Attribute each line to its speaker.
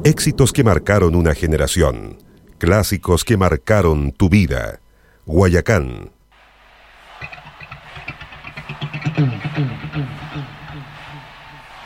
Speaker 1: Éxitos que marcaron una generación. Clásicos que marcaron tu vida. Guayacán.